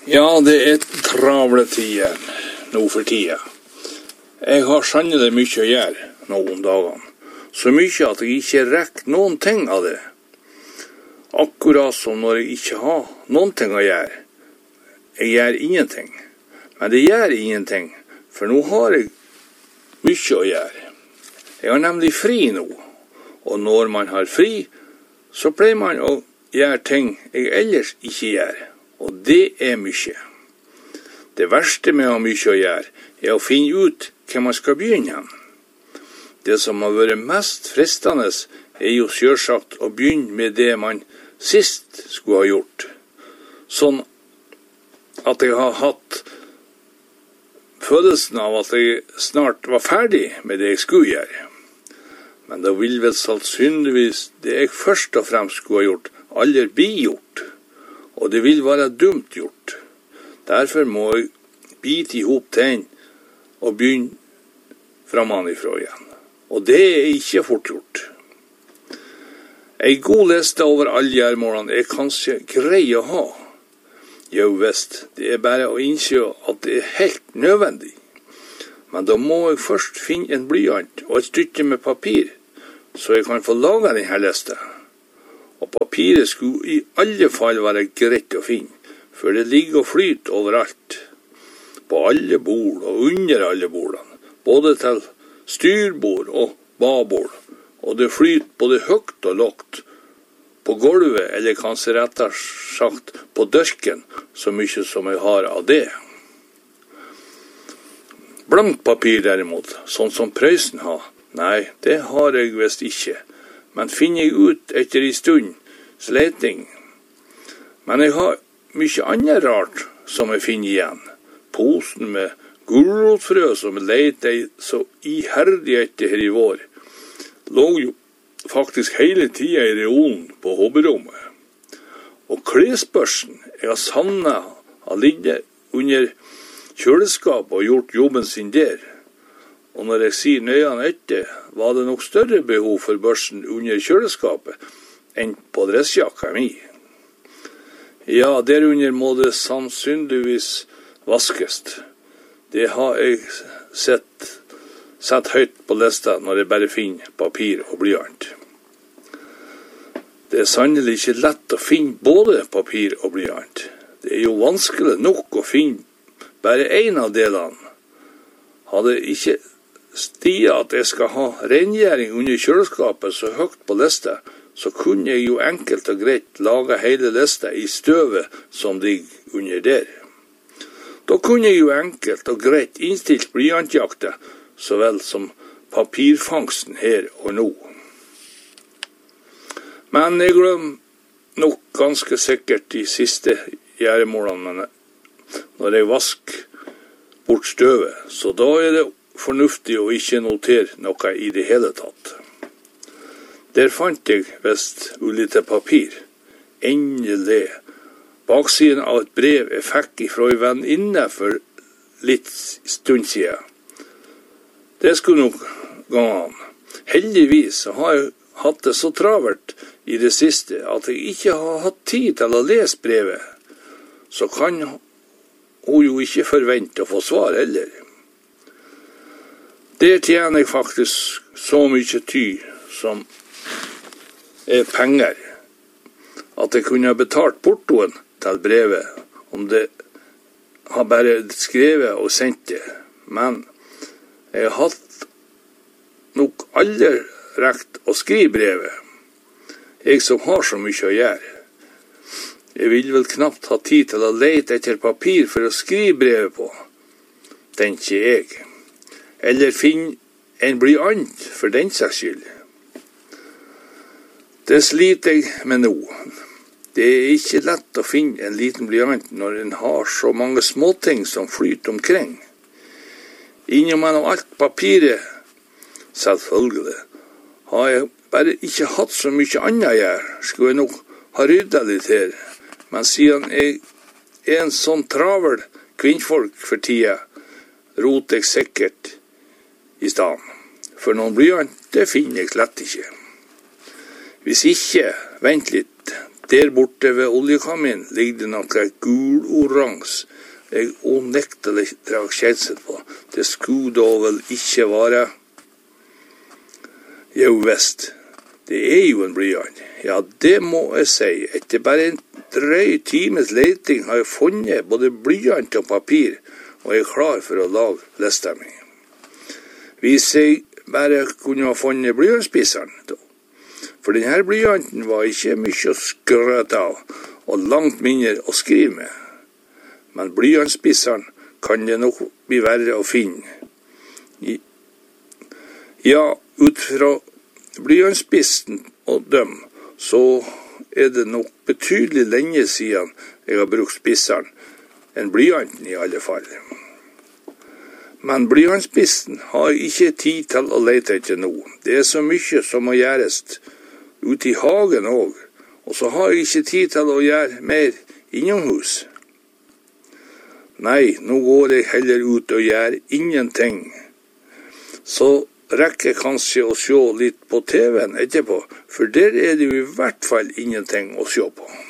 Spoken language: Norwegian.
Ja, det travle tider nå for tida. Jeg har sannelig mye å gjøre nå om dagene. Så mye at jeg ikke rekker noen ting av det. Akkurat som når jeg ikke har noen ting å gjøre. Jeg gjør ingenting. Men det gjør ingenting, for nå har jeg mye å gjøre. Jeg har nemlig fri nå. Og når man har fri, så pleier man å gjøre ting jeg ellers ikke gjør. Og det mye. Det verste med å ha mye å gjøre, å finne ut hva man skal begynne hen. Det som har vært mest fristende, jo selvsagt å begynne med det man sist skulle ha gjort. Sånn at jeg har hatt følelsen av at jeg snart var ferdig med det jeg skulle gjøre. Men da vil vel sannsynligvis det jeg først og fremst skulle ha gjort, aldri bli gjort. Og det vil være dumt gjort. Derfor må jeg bite i hop tegn og begynne framanifra igjen. Og det ikke fort gjort. En god liste over alle gjøremålene kanskje grei å ha. Jo visst, det bare å innse at det helt nødvendig. Men da må jeg først finne en blyant og et stykke med papir, så jeg kan få laget denne lista. Og papiret skulle i alle fall være greit å finne, for det ligger og flyter overalt. På alle bord og under alle bordene, både til styrbord og babord. Og det flyter både høyt og lågt på gulvet, eller kanskje rettere sagt på dørken, så mye som jeg har av det. Blankt papir derimot, sånn som Prøysen har, nei, det har jeg visst ikke. Men finner jeg ut etter en stund sleting. Men jeg har mye annet rart som jeg finner igjen. Posen med gulrotfrø som jeg leter så iherdig etter her i vår, lå jo faktisk hele tida i reolen på hobberommet. Og klesbørsen jeg har savnet har ligget under kjøleskapet og gjort jobben sin der. Og når jeg sier nøyene etter, var det nok større behov for børsen under kjøleskapet enn på dressjakka mi. Ja, derunder må det sannsynligvis vaskes. Det har jeg sett høyt på lista når jeg bare finner papir og blyant. Det sannelig ikke lett å finne både papir og blyant. Det jo vanskelig nok å finne bare en av delene. Hadde ikke stia at jeg skal ha rengjøring under kjøleskapet så høyt på lista, så kunne jeg jo enkelt og greit lage hele lista i støvet som ligger under der. Da kunne jeg jo enkelt og greit innstilt blyantjakta, så vel som papirfangsten her og nå. Men jeg glemmer nok ganske sikkert de siste gjøremålene når jeg vasker bort støvet, så da det fornuftig å ikke notere noe i det hele tatt. Der fant jeg visst ulite papir. Endelig. Baksiden av et brev jeg fikk fra en venninne for litt stund siden. Det skulle nok gå an. Heldigvis har jeg hatt det så travelt i det siste at jeg ikke har hatt tid til å lese brevet. Så kan hun jo ikke forvente å få svar heller. Der tjener jeg faktisk så mye tid som penger, at jeg kunne ha betalt portoen til brevet, om det har bare skrevet og sendt det. Men jeg har hatt nok aldri rekt å skrive brevet, jeg som har så mye å gjøre. Jeg vil vel knapt ha tid til å lete etter papir for å skrive brevet på, tenker jeg. Eller finne en blyant for den saks skyld. Det sliter jeg med nå. Det ikke lett å finne en liten blyant når en har så mange småting som flyter omkring. Innom alt papiret, selvfølgelig, har jeg bare ikke hatt så mye annet å gjøre. Skulle jeg nok ha ryddet litt her. Men siden jeg en sånn travel kvinnfolk for tida, roter jeg sikkert i stedet. For noen blyant, det finner jeg slett ikke. Hvis ikke, vent litt, Der borte ved oljekaminen ligger det noe gul-orans. Jeg unektelig drar kjensel på. Det skulle da vel ikke være. Jo, vest. Det jo en blyant. Ja, det må jeg si. Etter bare en drøy times leting har jeg funnet både blyant og papir, og jeg klar for å lage lista mi. Hvis jeg bare kunne ha funnet blyantspisseren, da. For denne blyanten var ikke mye å skrøte av, og langt mindre å skrive med. Men blyantspisseren kan det nok bli verre å finne. Ja, ut fra blyantspissen og dem, så det nok betydelig lenge siden jeg har brukt spisseren, enn blyanten i alle fall. Men blyantspissen har jeg ikke tid til å lete etter nå. Det så mye som må gjøres ute i hagen også, og så har jeg ikke tid til å gjøre mer innomhus. Nei, nå går jeg heller ut og gjør ingenting. Så rekker jeg kanskje å se litt på TV-en etterpå, for der det jo i hvert fall ingenting å se på.